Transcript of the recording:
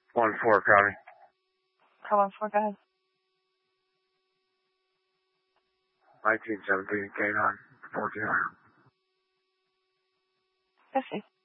1-4, County. Call 1-4, go ahead. 1917 K9, 14. Yes,